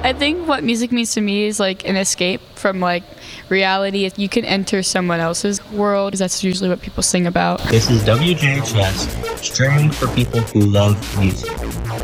I think what music means to me is like an escape from like reality. If you can enter someone else's world, that's usually what people sing about. This is WJHS, streaming for people who love music.